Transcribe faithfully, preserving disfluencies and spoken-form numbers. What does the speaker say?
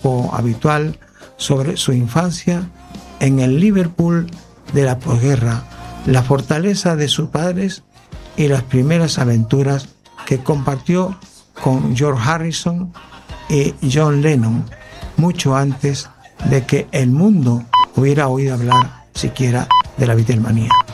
poco habitual sobre su infancia en el Liverpool de la posguerra, la fortaleza de sus padres y las primeras aventuras que compartió con George Harrison y John Lennon, mucho antes de que el mundo hubiera oído hablar siquiera de la Beatlemanía.